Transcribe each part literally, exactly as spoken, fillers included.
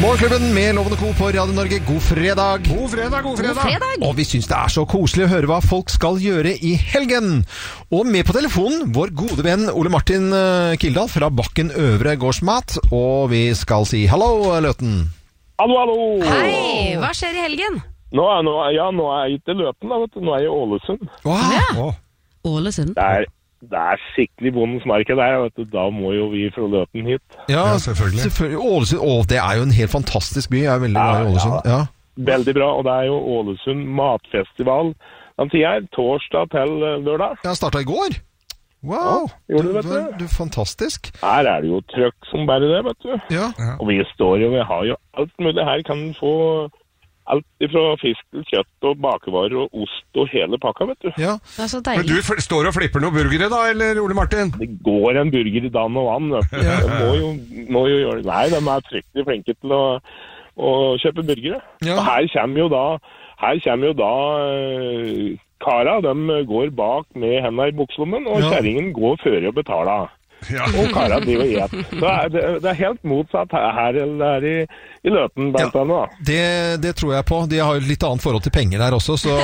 Morgenklubben med Loven og Co. på Radio Norge. God fredag. God fredag, god fredag. God fredag. Og vi synes det er så koselig å høre hva folk skal gjøre i helgen. Og med på telefonen, vår gode venn Ole Martin Kildahl fra Bakken Øvre Gårdsmat. Og vi skal si hallo, Løten. Hallo, hallo. Hei, hva skjer i helgen? Nå er, nå, ja, nå er jeg ikke Løten, da, vet du. Nå er jeg i Ålesund. Wow. Ja. Ålesund. Det er, det er skikkelig bondens marked der, vet du. Da må jo vi fra Løten hit. Ja, Ja, selvfølgelig. selvfølgelig. Ålesund, å, det er jo en helt fantastisk by. Jeg er veldig glad i Ålesund. Ja. Veldig bra, og det er jo Ålesund matfestival. Den tida er torsdag til lørdag. Jeg startet i går. Wow. Ja, gjorde du, vet du. var- du, fantastisk. Her er det jo trøkk som bare det, vet du. Ja. Og vi står jo, vi har jo alt mulig her. Kan du få alt fra fisk til kjøtt og bakevarer og ost og hele pakka, vet du. Ja. Det er så Men du deilig. f- står og flipper noen burgere da, eller Ole Martin? Det går en burger i dann og vann, vet du. Ja. De må jo, må jo gjøre det. Nei, de er fryktelig flinke til å, å kjøpe burgere. Ja. Og her kommer jo da, her kommer jo da eh, kara, de går bak med hendene i bukslommen, og Ja. kjerringen går før og betaler. Ja. Og kara driver og et. Så er det, det er helt motsatt her, her eller her i, i Løten, blant Ja. annet. da. Det, det tror jeg på. De har jo litt annet forhold til penger der også, så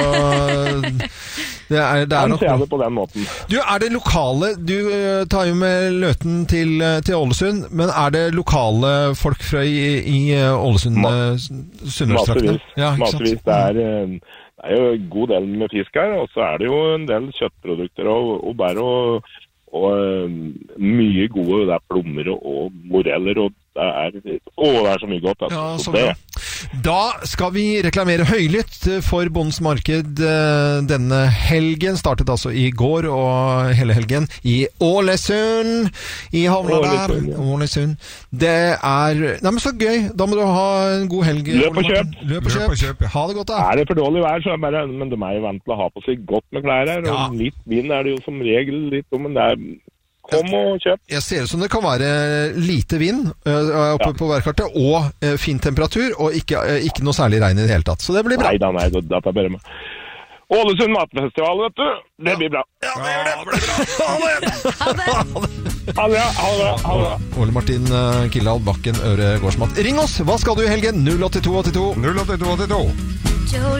det er, det er Han nok ser bra. det på den måten. Du, er det lokale Du eh, tar jo med Løten til, eh, til Ålesund, men er det lokale folk fra i, i eh, Ålesund, Ma- eh, Sunnmørstraktene? Massevis. Ja, ikke sant? Massevis. Det er, eh, det er jo en god del med fisk her, og så er det jo en del kjøttprodukter og, og bær og, og eh, mye gode. Det er plommer og, og moreller, og det er, å, det er så mye godt. Altså. Ja, Så så det, bra. Da skal vi reklamere høylytt for Bondens Marked eh, denne helgen. Startet altså i går og hele helgen i Ålesund. I havna der. Ålesund, ja. Ålesund. Det er Nei, men så gøy. Da må du ha en god helg. Løp og Ole Martin. kjøp. Løp og Løp kjøp. og kjøp, ja. Ha det godt, da. er det for dårlig vær, så er det bare, men de er jo vant til å ha på seg godt med klær her, Ja. og litt vind er det jo som regel litt om, men det er, kom og kjøp. Jeg ser ut som det kan være lite vind øh, oppe Ja. på værkartet, og øh, fin temperatur, og ikke, øh, ikke noe særlig regn i det hele tatt. Så det blir bra. Nei da, nei, dette er bare med. Ålesund matfestival, vet du. Det blir bra. Ja, det blir bra. Ha det! Ha det bra, ha det bra, ha det bra. Ole Martin øh, Kildahl, Bakken Øvre Gårdsmat. Ring oss! Hva skal du i helgen? null åtte to åtte to. null åtte to åtte to.